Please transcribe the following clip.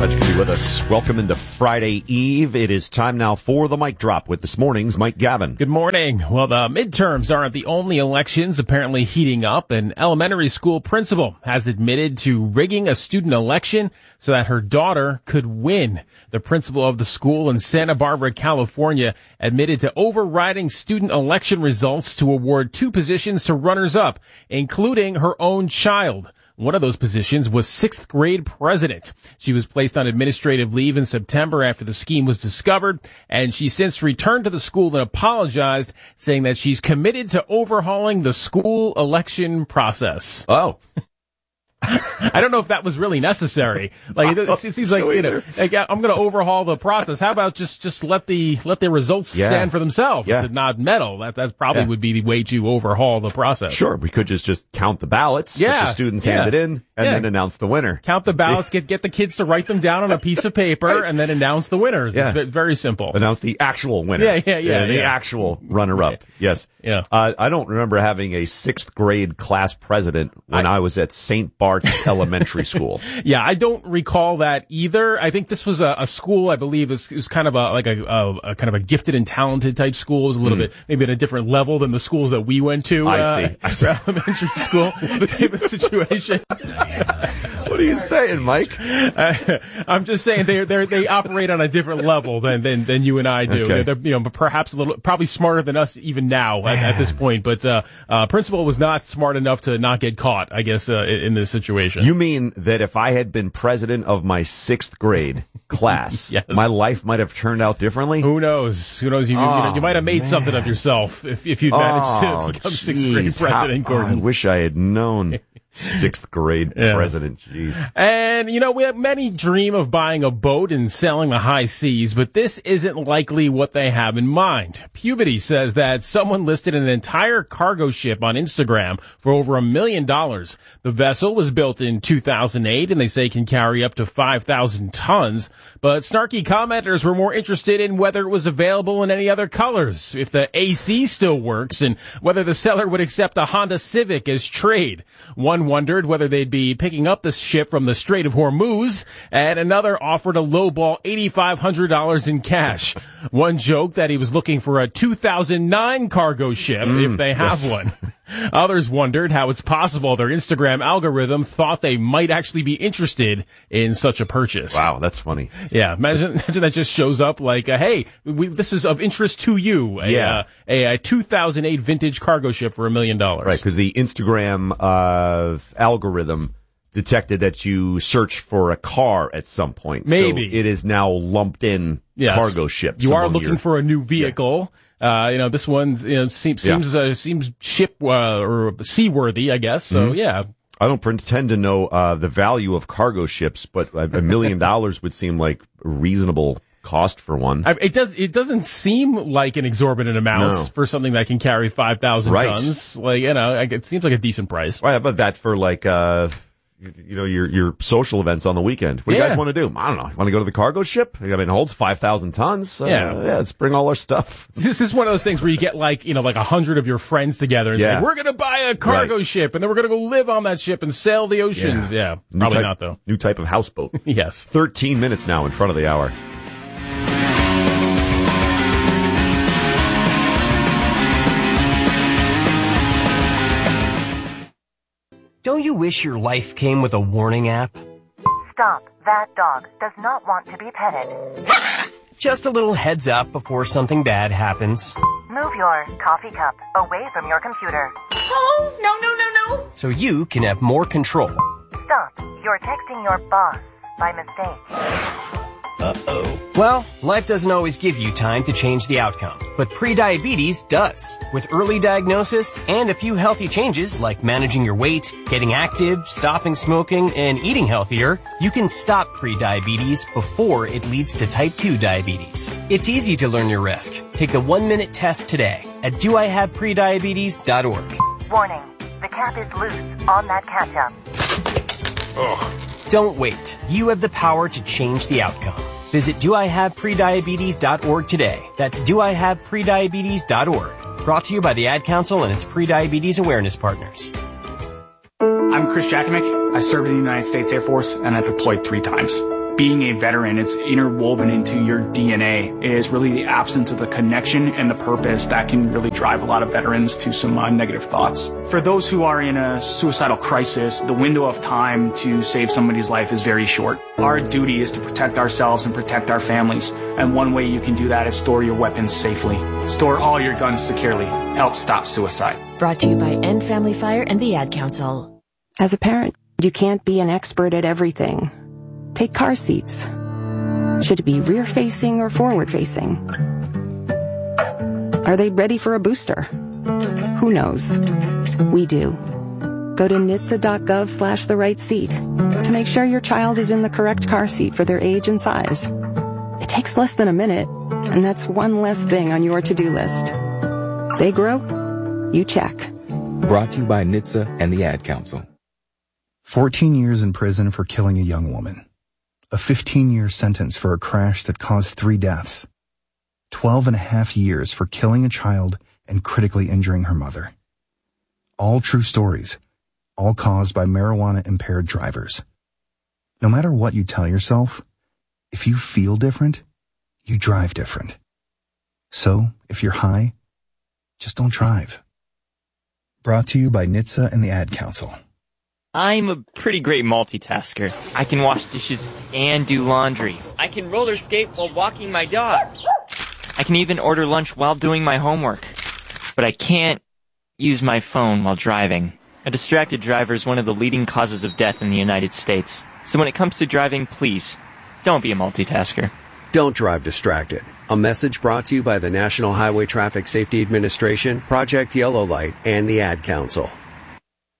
Glad you can be with us. Welcome into Friday Eve. It is time now for the Mic Drop with this morning's Mike Gavin. Good morning. Well, the midterms aren't the only elections apparently heating up. An elementary school principal has admitted to rigging a student election so that her daughter could win. The principal of the school in Santa Barbara, California, admitted to overriding student election results to award 2 positions to runners-up, including her own child. One of those positions was 6th grade president. She was placed on administrative leave in September after the scheme was discovered, and she since returned to the school and apologized, saying that she's committed to overhauling the school election process. Oh. I don't know if that was really necessary. Like it seems like, you know, like, I'm going to overhaul the process. How about just let the results stand for themselves and not meddle? That probably would be the way to overhaul the process. Sure, we could just count the ballots that the students handed in and then announce the winner. Count the ballots, get the kids to write them down on a piece of paper and then announce the winners. Yeah. It's very simple. Announce the actual winner. The actual runner-up. Yes. Yeah. I don't remember having a 6th grade class president when I was at St. Bart's Elementary School. Yeah, I don't recall that either. I think this was a school, I believe, it was kind of a kind of a gifted and talented type school. It was a little bit, maybe at a different level than the schools that we went to. I see. Elementary school type of situation. What are you saying, Mike? I'm just saying they operate on a different level than you and I do. Okay. They're perhaps probably smarter than us even now at this point. But principal was not smart enough to not get caught, I guess, in this situation. You mean that if I had been president of my 6th grade class, my life might have turned out differently? Who knows? You might have made something of yourself if you'd managed to become 6th grade president, Gordon. I wish I had known. 6th grade president, jeez. And, many dream of buying a boat and sailing the high seas, but this isn't likely what they have in mind. Pubity says that someone listed an entire cargo ship on Instagram for over $1 million. The vessel was built in 2008 and they say can carry up to 5,000 tons, but snarky commenters were more interested in whether it was available in any other colors, if the AC still works, and whether the seller would accept a Honda Civic as trade. One wondered whether they'd be picking up the ship from the Strait of Hormuz, and another offered a lowball $8,500 in cash. One joked that he was looking for a 2009 cargo ship if they have one. Others wondered how it's possible their Instagram algorithm thought they might actually be interested in such a purchase. Wow, that's funny. Yeah, imagine that just shows up like, hey, this is of interest to you. A 2008 vintage cargo ship for $1 million. Right, because the Instagram algorithm detected that you searched for a car at some point. Maybe. So it is now lumped in cargo ships. You are looking for a new vehicle. Yeah. This one seems ship or seaworthy, I guess. So I don't pretend to know the value of cargo ships, but $1 million would seem like a reasonable cost for one. It doesn't seem like an exorbitant amount for something that can carry 5,000 tons. Like, it seems like a decent price. Right, how about that for like your social events on the weekend? What do you guys want to do? I don't know. Want to go to the cargo ship? I mean, it holds 5,000 tons. Let's bring all our stuff. This is one of those things where you get like 100 of your friends together and say, we're going to buy a cargo ship and then we're going to go live on that ship and sail the oceans. Yeah. Probably not though. New type of houseboat. Yes. 13 minutes now in front of the hour. Don't you wish your life came with a warning app? Stop. That dog does not want to be petted. Just a little heads up before something bad happens. Move your coffee cup away from your computer. Oh, no. So you can have more control. Stop. You're texting your boss by mistake. Uh-oh. Well, life doesn't always give you time to change the outcome, but prediabetes does. With early diagnosis and a few healthy changes like managing your weight, getting active, stopping smoking, and eating healthier, you can stop prediabetes before it leads to type 2 diabetes. It's easy to learn your risk. Take the 1-minute test today at doihaveprediabetes.org. Warning. The cap is loose on that ketchup. Ugh. Don't wait. You have the power to change the outcome. Visit doihaveprediabetes.org today. That's doihaveprediabetes.org. Brought to you by the Ad Council and its prediabetes awareness partners. I'm Chris Jakovic. I served in the United States Air Force and I deployed 3 times. being a veteran, it's interwoven into your DNA, is really the absence of the connection and the purpose that can really drive a lot of veterans to some negative thoughts. For those who are in a suicidal crisis, the window of time to save somebody's life is very short. Our duty is to protect ourselves and protect our families, and one way you can do that is store your weapons safely. Store all your guns securely. Help stop suicide. Brought to you by End Family Fire and the Ad Council. As a parent, you can't be an expert at everything. Take car seats. Should it be rear-facing or forward-facing? Are they ready for a booster? Who knows? We do. Go to NHTSA.gov/the-right-seat to make sure your child is in the correct car seat for their age and size. It takes less than a minute, and that's one less thing on your to-do list. They grow, you check. Brought to you by NHTSA and the Ad Council. 14 years in prison for killing a young woman. A 15-year sentence for a crash that caused 3 deaths. 12.5 years for killing a child and critically injuring her mother. All true stories, all caused by marijuana-impaired drivers. No matter what you tell yourself, if you feel different, you drive different. So, if you're high, just don't drive. Brought to you by NHTSA and the Ad Council. I'm a pretty great multitasker. I can wash dishes and do laundry. I can roller skate while walking my dog. I can even order lunch while doing my homework. But I can't use my phone while driving. A distracted driver is one of the leading causes of death in the United States. So when it comes to driving, please, don't be a multitasker. Don't drive distracted. A message brought to you by the National Highway Traffic Safety Administration, Project Yellow Light, and the Ad Council.